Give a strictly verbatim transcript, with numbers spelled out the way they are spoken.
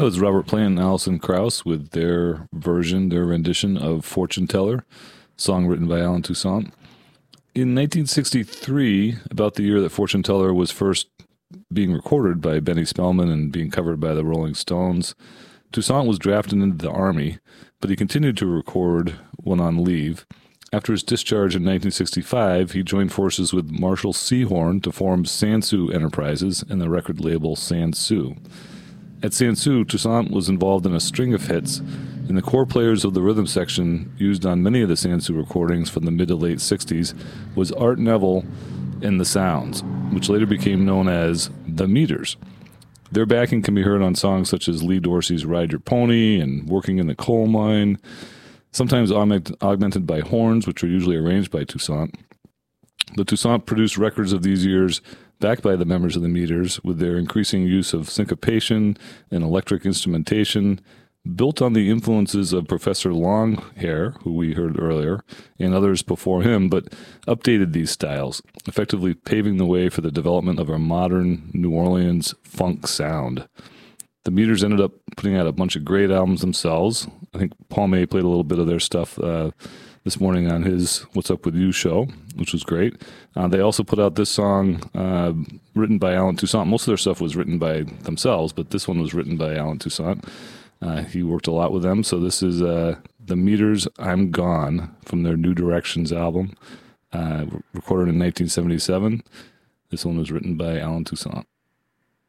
was Robert Plant and Alison Krauss with their version, their rendition of Fortune Teller, song written by Alan Toussaint. In nineteen sixty-three, about the year that Fortune Teller was first being recorded by Benny Spellman and being covered by the Rolling Stones, Toussaint was drafted into the Army, but he continued to record when on leave. After his discharge in nineteen sixty-five, he joined forces with Marshall Sehorn to form Sansu Enterprises and the record label Sansu. At Sansu, Toussaint was involved in a string of hits, and the core players of the rhythm section used on many of the Sansu recordings from the mid to late sixties was Art Neville and the Sounds, which later became known as the Meters. Their backing can be heard on songs such as Lee Dorsey's Ride Your Pony and Working in the Coal Mine, sometimes augment- augmented by horns, which were usually arranged by Toussaint. The Toussaint produced records of these years backed by the members of the Meters with their increasing use of syncopation and electric instrumentation, built on the influences of Professor Longhair, who we heard earlier, and others before him, but updated these styles, effectively paving the way for the development of our modern New Orleans funk sound. The Meters ended up putting out a bunch of great albums themselves. I think Paul May played a little bit of their stuff uh, this morning on his What's Up With You show, which was great. Uh, they also put out this song uh, written by Alan Toussaint. Most of their stuff was written by themselves, but this one was written by Alan Toussaint. Uh, he worked a lot with them. So this is uh, The Meters, I'm Gone, from their New Directions album, uh, recorded in nineteen seventy-seven. This one was written by Alan Toussaint.